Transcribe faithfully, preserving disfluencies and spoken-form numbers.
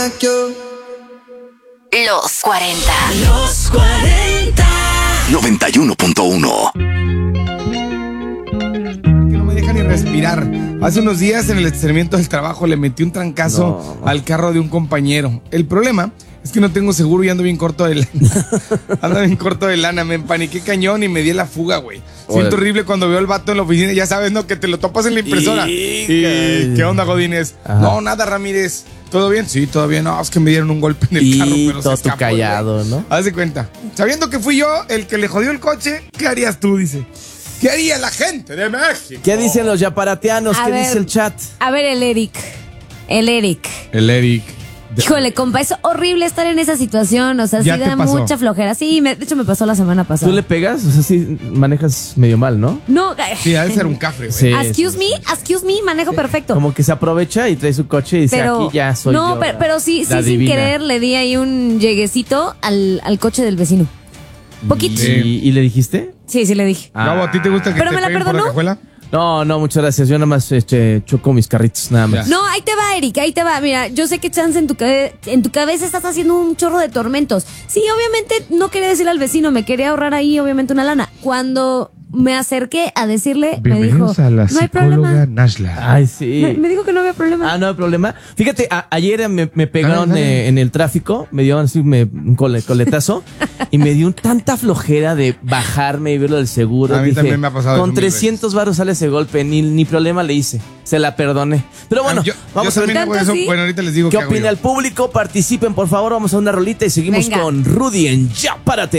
Los cuarenta. Los cuarenta. noventa y uno punto uno. Que no me deja ni respirar. Hace unos días en el estacionamiento del trabajo le metí un trancazo No. al carro de un compañero. El problema es que no tengo seguro y ando bien corto de lana. Ando bien corto de lana. Me empaniqué cañón y me di la fuga, güey. Siento horrible cuando veo al vato en la oficina. Ya sabes, ¿no? Que te lo topas en la impresora. Y- Y, ¿qué onda, Godínez? Ajá. No, nada, Ramírez. ¿Todo bien? Sí, todo bien. No, es que me dieron un golpe en el Y carro, pero todo se tú escapó, callado, güey. ¿no? Haz de cuenta. Sabiendo que fui yo el que le jodió el coche, ¿qué harías tú? Dice. ¿Qué haría la gente de México? ¿Qué dicen los yaparatianos? A ¿Qué ver. dice el chat? A ver, el Eric. El Eric. El Eric. Híjole, compa, es horrible estar en esa situación. O sea, ¿Ya sí te da pasó? mucha flojera. Sí, me- de hecho me pasó la semana pasada. ¿Tú le pegas? O sea, sí manejas medio mal, ¿no? No, Sí, ha de ser un cafre, güey. Sí. excuse me, excuse me, manejo perfecto. Como que se aprovecha y trae su coche y dice, Pero, aquí ya soy no, yo. pero, pero sí, la sí, sin divina. querer le di ahí un lleguecito al, al coche del vecino. Poquito. ¿Y, y le dijiste? Sí, sí le dije. Gabo, ¿a ti te gusta que ¿Pero te me la peguen por la perdonó? cajuela? No, no, muchas gracias. Yo nada más este, choco mis carritos, nada más. No, ahí te va, Eric, ahí te va. Mira, yo sé que chance en tu, cabe- en tu cabeza estás haciendo un chorro de tormentos. Sí, obviamente no quería decirle al vecino, me quería ahorrar ahí, obviamente, una lana. Cuando me acerqué a decirle, me dijo, no hay problema. Nashla. Ay, sí. Me, me dijo que no había problema. Ah, no hay problema. Fíjate, a- ayer me, me pegaron Dale, dale. eh, en el tráfico, me dio así me, un cole- coletazo y me dio un tanta flojera de bajarme y verlo del seguro. A mí Dije, también me ha pasado eso con mil trescientos varos sale ese golpe, ni, ni problema le hice. Se la perdoné. Pero bueno, Ah, yo, vamos yo a ver también hago ¿Tanto eso. sí? Bueno, ahorita les digo qué qué hago opina yo. el público. Participen, por favor. Vamos a una rolita y seguimos Venga. con Rudy en Ya Párate.